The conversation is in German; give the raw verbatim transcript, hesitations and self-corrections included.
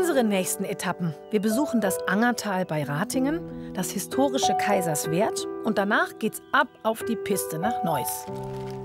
unsere nächsten Etappen. Wir besuchen das Angertal bei Ratingen, das historische Kaiserswerth und danach geht's ab auf die Piste nach Neuss.